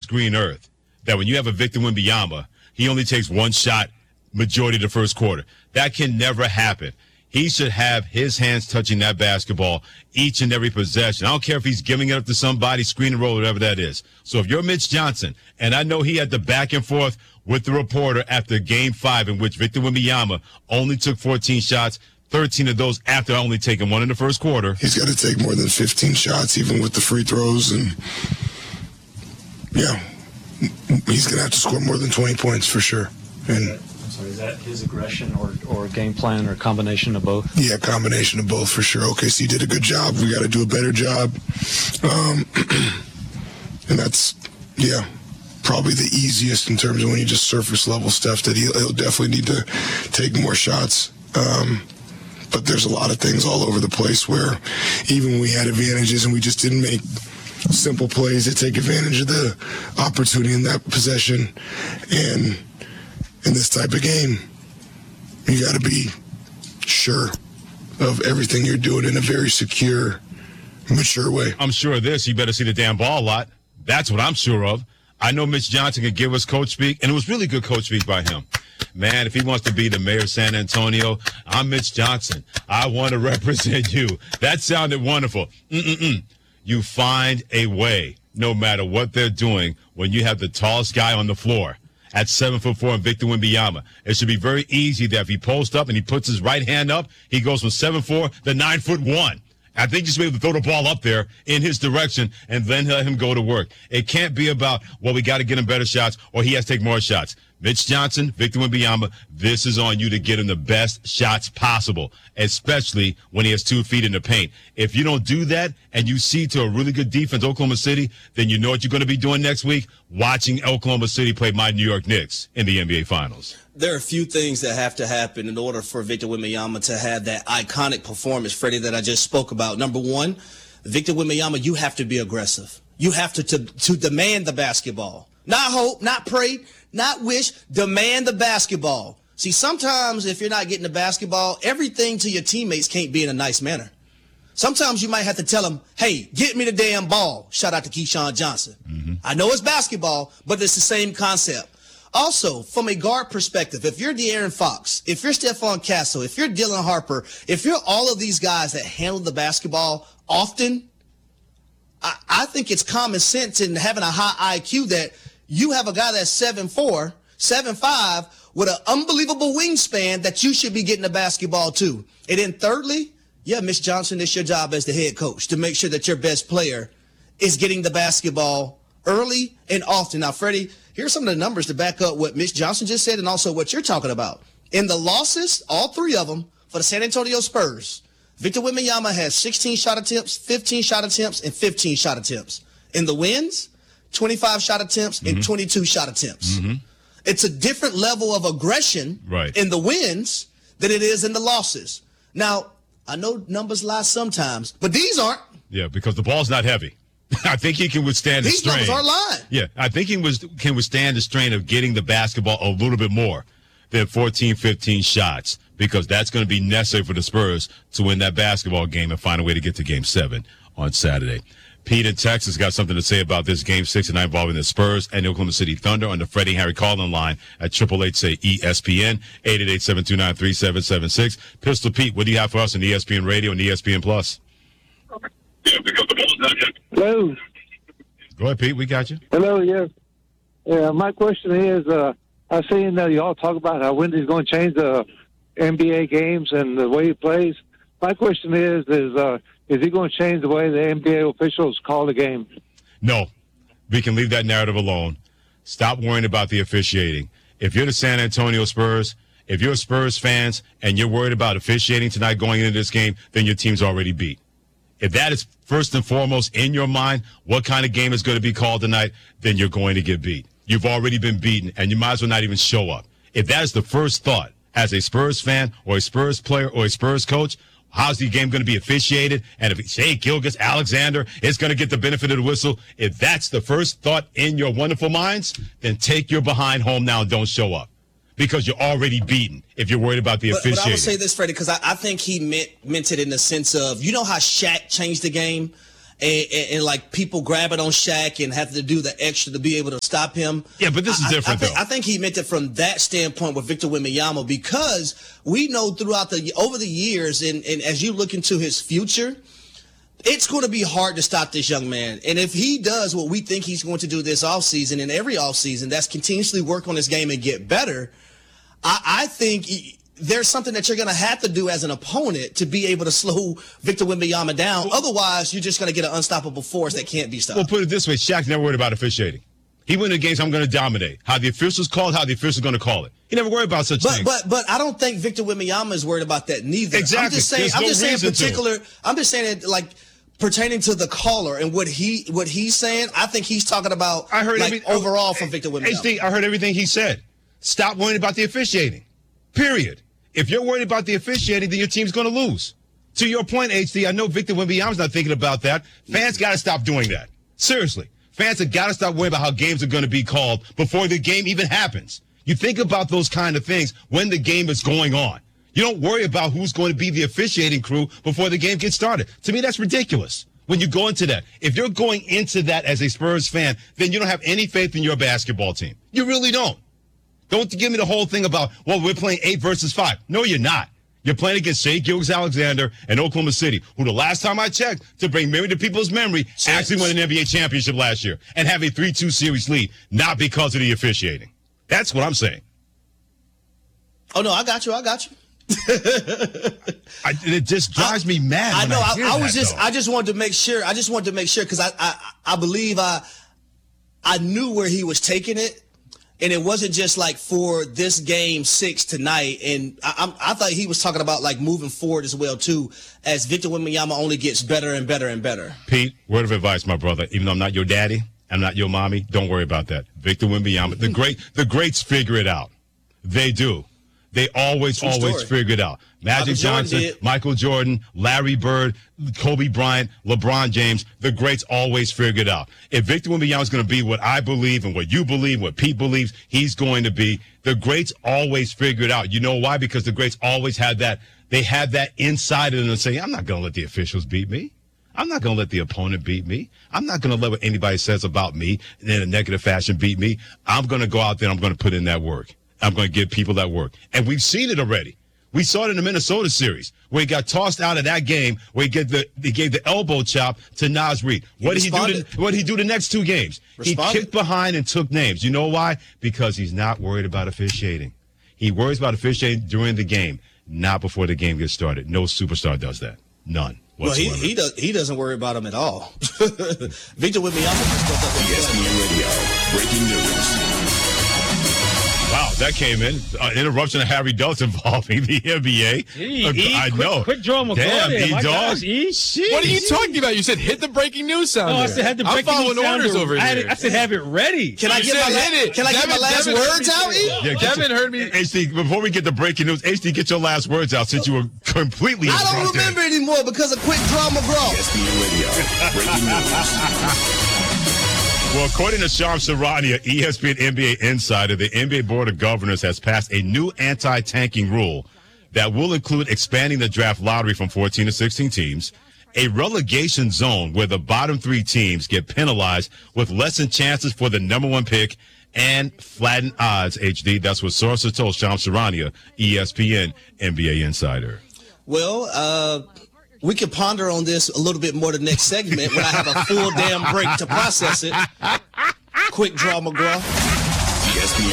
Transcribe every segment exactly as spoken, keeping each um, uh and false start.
green earth that when you have a Victor Wembanyama, he only takes one shot majority of the first quarter. That can never happen. He should have his hands touching that basketball each and every possession. I don't care if he's giving it up to somebody, screen and roll, whatever that is. So if you're Mitch Johnson, and I know he had the back and forth with the reporter after game five in which Victor Wembanyama only took fourteen shots, thirteen of those after only taking one in the first quarter. He's got to take more than fifteen shots, even with the free throws. And, yeah, he's going to have to score more than twenty points for sure. And So is that his aggression or, or game plan or combination of both? Yeah, combination of both for sure. O K C did a good job. We got to do a better job. Um, and that's, yeah, probably the easiest in terms of when you just surface level stuff that he'll, he'll definitely need to take more shots. Um, but there's a lot of things all over the place where even when we had advantages and we just didn't make simple plays to take advantage of the opportunity in that possession. And in this type of game, you got to be sure of everything you're doing in a very secure, mature way. I'm sure of this. You better see the damn ball a lot. That's what I'm sure of. I know Mitch Johnson can give us coach speak, and it was really good coach speak by him. Man, if he wants to be the mayor of San Antonio, I'm Mitch Johnson. I want to represent you. That sounded wonderful. Mm-mm-mm. You find a way, no matter what they're doing, when you have the tallest guy on the floor. At seven foot four and Victor Wembanyama. It should be very easy that if he posts up and he puts his right hand up, he goes from seven foot four to nine foot one. I think you should be able to throw the ball up there in his direction and then let him go to work. It can't be about, well, we got to get him better shots or he has to take more shots. Mitch Johnson, Victor Wembanyama, this is on you to get him the best shots possible, especially when he has two feet in the paint. If you don't do that and you see to a really good defense, Oklahoma City, then you know what you're going to be doing next week? Watching Oklahoma City play my New York Knicks in the N B A Finals. There are a few things that have to happen in order for Victor Wembanyama to have that iconic performance, Freddie, that I just spoke about. Number one, Victor Wembanyama, you have to be aggressive. You have to, to, to demand the basketball. Not hope, not pray, not wish, demand the basketball. See, sometimes if you're not getting the basketball, everything to your teammates can't be in a nice manner. Sometimes you might have to tell them, hey, get me the damn ball. Shout out to Keyshawn Johnson. Mm-hmm. I know it's basketball, but it's the same concept. Also, from a guard perspective, if you're De'Aaron Fox, if you're Stephon Castle, if you're Dylan Harper, if you're all of these guys that handle the basketball often, I, I think it's common sense in having a high I Q that you have a guy that's seven four, seven five with an unbelievable wingspan that you should be getting the basketball to. And then thirdly, yeah, Miss Johnson, it's your job as the head coach to make sure that your best player is getting the basketball early and often. Now, Freddie, here's some of the numbers to back up what Mitch Johnson just said and also what you're talking about. In the losses, all three of them, for the San Antonio Spurs, Victor Wembanyama has sixteen shot attempts, fifteen shot attempts, and fifteen shot attempts. In the wins, twenty-five shot attempts and mm-hmm. twenty-two shot attempts. Mm-hmm. It's a different level of aggression right. in the wins than it is in the losses. Now, I know numbers lie sometimes, but these aren't. Yeah, because the ball's not heavy. I think he can withstand These the strain. These numbers are lying. Yeah, I think he was can withstand the strain of getting the basketball a little bit more than fourteen, fifteen shots, because that's going to be necessary for the Spurs to win that basketball game and find a way to get to Game seven on Saturday. Pete in Texas got something to say about this Game six tonight involving the Spurs and the Oklahoma City Thunder on the Freddie Harry call-in line at eight eight eight, say, E S P N, eight eight eight, seven two nine, three seven seven six. Pistol Pete, what do you have for us on E S P N Radio and E S P N Plus? Yeah, because the ball's not yet. Hello. Go ahead, Pete. We got you. Hello, yes. Yeah, my question is, uh, I've seen uh, you all talk about how Wendy's going to change the N B A games and the way he plays. My question is, is uh, is he going to change the way the N B A officials call the game? No. We can leave that narrative alone. Stop worrying about the officiating. If you're the San Antonio Spurs, if you're Spurs fans and you're worried about officiating tonight going into this game, then your team's already beat. If that is first and foremost in your mind, what kind of game is going to be called tonight, then you're going to get beat. You've already been beaten, and you might as well not even show up. If that is the first thought as a Spurs fan or a Spurs player or a Spurs coach, how's the game going to be officiated? And if Shai Gilgeous-Alexander is going to get the benefit of the whistle, if that's the first thought in your wonderful minds, then take your behind home now and don't show up. Because you're already beaten if you're worried about the but, officiating. But I would say this, Freddie, because I, I think he meant meant it in the sense of, you know how Shaq changed the game? and, and, and like people grabbing on Shaq and have to do the extra to be able to stop him. Yeah, but this is I, different I, I think, though. I think he meant it from that standpoint with Victor Wembanyama, because we know throughout the over the years, and, and as you look into his future, it's going to be hard to stop this young man. And if he does what we think he's going to do this offseason and every offseason, that's continuously work on his game and get better, I, I think he, there's something that you're going to have to do as an opponent to be able to slow Victor Wembanyama down. Well, otherwise, you're just going to get an unstoppable force that can't be stopped. Well, put it this way, Shaq's never worried about officiating. He went in the games, I'm going to dominate. How the officials call it, how the officials going to call it. He never worried about such but, things. But but I don't think Victor Wembanyama is worried about that neither. Exactly. I'm just saying, There's I'm no just saying reason to. particular, I'm just saying it like pertaining to the caller and what he what he's saying. I think he's talking about I heard like every, overall from Victor Wembanyama. H D, I heard everything he said. Stop worrying about the officiating. Period. If you're worried about the officiating, then your team's going to lose. To your point, H D, I know Victor Wembanyama's not thinking about that. Fans got to stop doing that. Seriously. Fans have got to stop worrying about how games are going to be called before the game even happens. You think about those kind of things when the game is going on. You don't worry about who's going to be the officiating crew before the game gets started. To me, that's ridiculous. When you go into that, if you're going into that as a Spurs fan, then you don't have any faith in your basketball team. You really don't. Don't give me the whole thing about, well, we're playing eight versus five. No, you're not. You're playing against Shea Gilgeous-Alexander and Oklahoma City, who the last time I checked, to bring memory to people's memory, actually won an N B A championship last year and have a three two series lead, not because of the officiating. That's what I'm saying. Oh, no, I got you. I got you. I, it just drives I, me mad. I when know. I, I, hear I that, was just. though. I just wanted to make sure. I just wanted to make sure because I, I. I believe I. I knew where he was taking it, and it wasn't just like for this game six tonight. And I, I'm, I thought he was talking about like moving forward as well too, as Victor Wembanyama only gets better and better and better. Pete, word of advice, my brother. Even though I'm not your daddy, I'm not your mommy. Don't worry about that. Victor Wembanyama, the great, the greats figure it out. They do. They always, True always story. figure it out. Magic Michael Jordan Johnson, did. Michael Jordan, Larry Bird, Kobe Bryant, LeBron James, the greats always figure it out. If Victor Wembanyama is going to be what I believe and what you believe, what Pete believes, he's going to be. The greats always figure it out. You know why? Because the greats always had that. They had that inside of them and say, I'm not going to let the officials beat me. I'm not going to let the opponent beat me. I'm not going to let what anybody says about me in a negative fashion beat me. I'm going to go out there and I'm going to put in that work. I'm going to give people that work. And we've seen it already. We saw it in the Minnesota series where he got tossed out of that game where he, get the, he gave the elbow chop to Naz Reid. What did he do? The, what did he do the next two games? Responded. He kicked behind and took names. You know why? Because he's not worried about officiating. He worries about officiating during the game, not before the game gets started. No superstar does that. None. Well, he he does he doesn't worry about him at all. Victor Wembanyama. E S P N Radio, breaking news. Wow, that came in. Uh, interruption of Harry Dubs involving the N B A. E, uh, e, I quick, know. Quick draw McCall Damn, there. E My dog. gosh, E. What are you talking about? You said hit the breaking news sound. Oh, I said had the I'm breaking following news sounder. orders over I, had here. it, I said have it ready. Can I You get my said la- hit it. Can I get my Devin- last Devin heard words me out? say- E? Yeah, get Devin your- heard me. H D, before we get the breaking news, H D, get your last words out since you were completely I don't interrupted. remember anymore because of quick draw McGraw. E S P N Radio, breaking news. Well, according to Shams Charania, E S P N N B A insider, the N B A Board of Governors has passed a new anti-tanking rule that will include expanding the draft lottery from fourteen to sixteen teams, a relegation zone where the bottom three teams get penalized with lessened chances for the number one pick, and flattened odds, H D. That's what sources told Shams Charania, E S P N N B A insider. Well, uh, we can ponder on this a little bit more the next segment when I have a full damn break to process it. Quick draw McGraw. E S P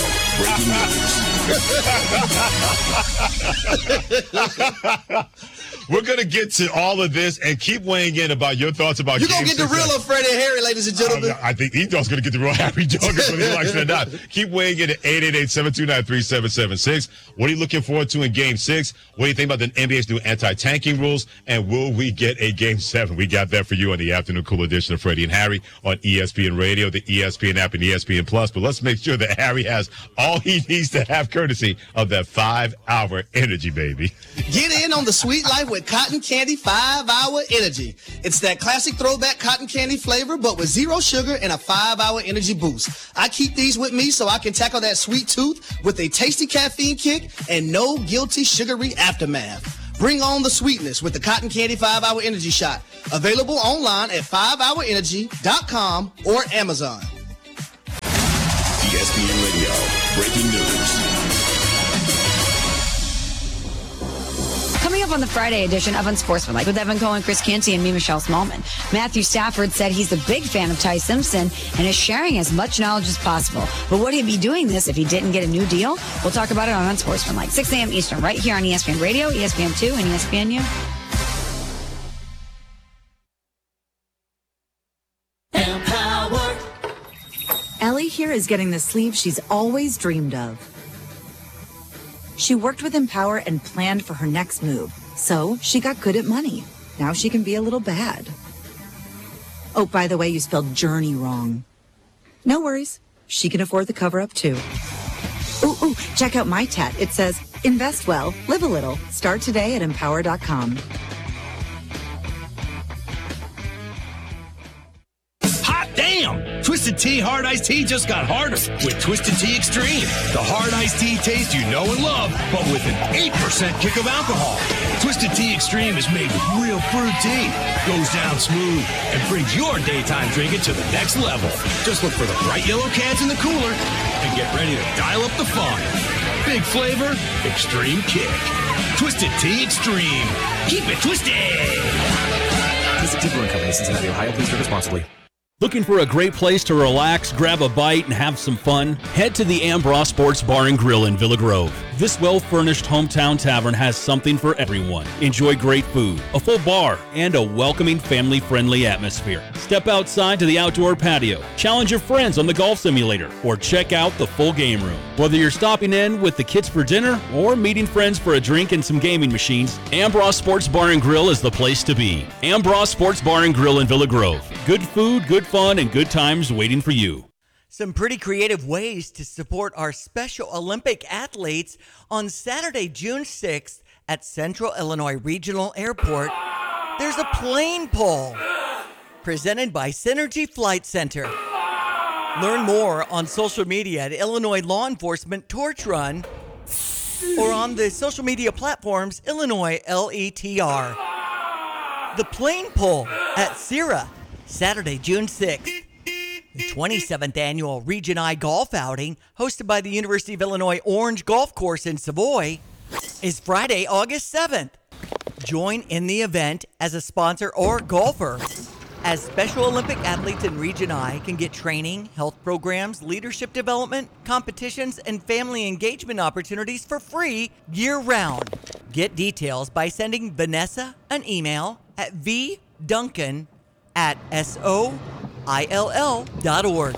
N Radio, breaking news. We're going to get to all of this and keep weighing in about your thoughts about You're going Game to get the six. real of Freddie Harry, ladies and gentlemen. I think E-Dog's going to get the real Happy Joggers whether he likes it or not. Keep weighing in at eight eight eight, seven two nine, three seven seven six. What are you looking forward to in Game six? What do you think about the N B A's new anti-tanking rules? And will we get a Game seven? We got that for you on the Afternoon Cool edition of Freddie and Harry on E S P N Radio, the E S P N app, and E S P N Plus. But let's make sure that Harry has all he needs to have courtesy of that five-hour energy, baby. Get in on the sweet life with Cotton Candy five-Hour Energy. It's that classic throwback cotton candy flavor, but with zero sugar and a five-hour energy boost. I keep these with me so I can tackle that sweet tooth with a tasty caffeine kick and no guilty sugary aftermath. Bring on the sweetness with the Cotton Candy five hour Energy Shot. Available online at five hour energy dot com or Amazon. E S P N Radio, breaking news. Coming up on the Friday edition of Unsportsmanlike with Evan Cohen, Chris Canty, and me, Michelle Smallman. Matthew Stafford said he's a big fan of Ty Simpson and is sharing as much knowledge as possible. But would he be doing this if he didn't get a new deal? We'll talk about it on Unsportsmanlike, six a.m. Eastern, right here on E S P N Radio, E S P N two, and E S P N U. Empower. Ellie here is getting the sleeve she's always dreamed of. She worked with Empower and planned for her next move, so she got good at money. Now she can be a little bad. Oh, by the way, you spelled journey wrong. No worries. She can afford the cover-up, too. Ooh, ooh, check out my tat. It says, invest well, live a little. Start today at empower dot com. Damn! Twisted Tea Hard Iced Tea just got harder with Twisted Tea Extreme. The hard iced tea taste you know and love, but with an eight percent kick of alcohol. Twisted Tea Extreme is made with real fruit tea, goes down smooth, and brings your daytime drinking to the next level. Just look for the bright yellow cans in the cooler and get ready to dial up the fun. Big flavor, extreme kick. Twisted Tea Extreme. Keep it twisted! Visit T Brewing Company, Cincinnati, Ohio. Please drink responsibly. Looking for a great place to relax, grab a bite, and have some fun? Head to the Ambross Sports Bar and Grill in Villa Grove. This well-furnished hometown tavern has something for everyone. Enjoy great food, a full bar, and a welcoming, family-friendly atmosphere. Step outside to the outdoor patio, challenge your friends on the golf simulator, or check out the full game room. Whether you're stopping in with the kids for dinner or meeting friends for a drink and some gaming machines, Ambross Sports Bar and Grill is the place to be. Ambross Sports Bar and Grill in Villa Grove. Good food, good fun, and good times waiting for you. Some pretty creative ways to support our Special Olympic athletes on Saturday, June sixth at Central Illinois Regional Airport. There's a plane pull presented by Synergy Flight Center. Learn more on social media at Illinois Law Enforcement Torch Run or on the social media platforms Illinois L E T R. The plane pull at Sierra, Saturday, June sixth. The twenty-seventh annual Region I golf outing, hosted by the University of Illinois Orange Golf Course in Savoy, is Friday, August seventh. Join in the event as a sponsor or golfer, as Special Olympic athletes in Region I can get training, health programs, leadership development, competitions, and family engagement opportunities for free year-round. Get details by sending Vanessa an email at vduncan at S O I L L dot org.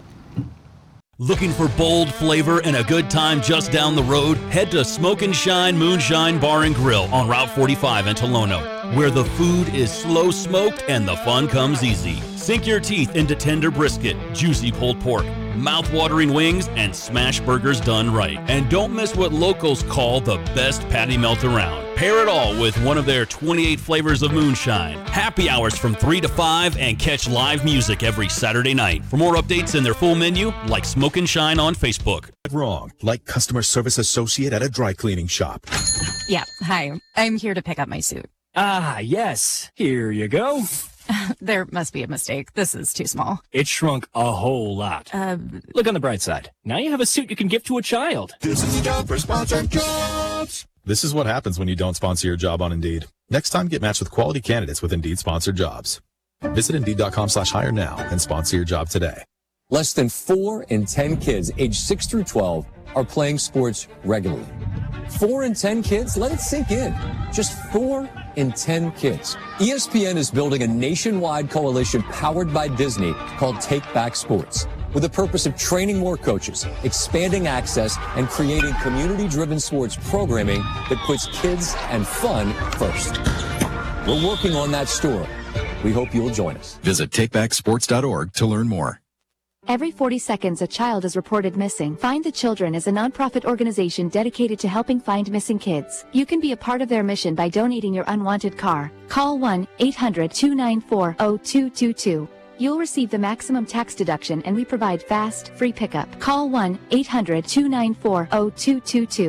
Looking for bold flavor and a good time just down the road? Head to Smoke and Shine Moonshine Bar and Grill on Route forty-five in Tolono, where the food is slow smoked and the fun comes easy. Sink your teeth into tender brisket, juicy pulled pork, mouth-watering wings, and smash burgers done right. And don't miss what locals call the best patty melt around. Pair it all with one of their twenty-eight flavors of moonshine. Happy hours from three to five and catch live music every Saturday night. For more updates and their full menu, like Smoke and Shine on Facebook. Wrong, like customer service associate at a dry cleaning shop. Yeah, hi. I'm here to pick up my suit. Ah, yes. Here you go. There must be a mistake. This is too small. It shrunk a whole lot. Uh, Look on the bright side. Now you have a suit you can give to a child. This is time for sponsored jobs. This is what happens when you don't sponsor your job on Indeed. Next time, get matched with quality candidates with Indeed sponsored jobs. Visit Indeed.com slash hire now and sponsor your job today. Less than four in ten kids aged six through twelve are playing sports regularly. Four in ten kids? Let it sink in. Just four in ten kids. E S P N is building a nationwide coalition powered by Disney called Take Back Sports, with the purpose of training more coaches, expanding access, and creating community-driven sports programming that puts kids and fun first. We're working on that story. We hope you'll join us. Visit take back sports dot org to learn more. Every forty seconds, a child is reported missing. Find the Children is a nonprofit organization dedicated to helping find missing kids. You can be a part of their mission by donating your unwanted car. Call one eight hundred two nine four zero two two two. You'll receive the maximum tax deduction, and we provide fast, free pickup. Call one eight hundred two nine four zero two two two.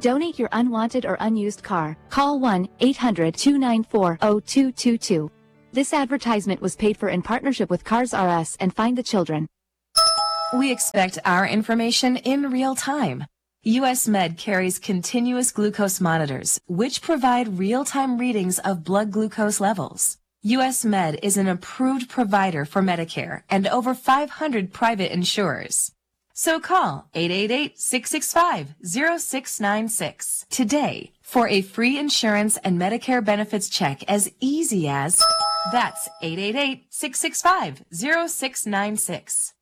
Donate your unwanted or unused car. Call one eight hundred two nine four zero two two two. This advertisement was paid for in partnership with Cars R Us and Find the Children. We expect our information in real time. U S Med carries continuous glucose monitors, which provide real-time readings of blood glucose levels. U S Med is an approved provider for Medicare and over five hundred private insurers. So call eight eight eight, six six five, zero six nine six today for a free insurance and Medicare benefits check as easy as, that's eight eight eight, six six five, zero six nine six.